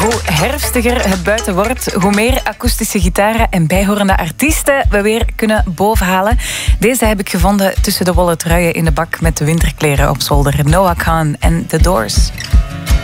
Hoe herfstiger het buiten wordt, hoe meer akoestische gitaren en bijhorende artiesten we weer kunnen bovenhalen. Deze heb ik gevonden tussen de wollen truien in de bak met de winterkleren op zolder. Noah Kahan en The Doors.